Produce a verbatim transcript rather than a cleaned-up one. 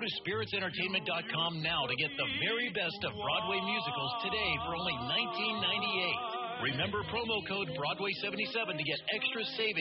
to spirits entertainment dot com now to get the very best of Broadway musicals today for only nineteen ninety-eight. Remember promo code Broadway seventy-seven to get extra savings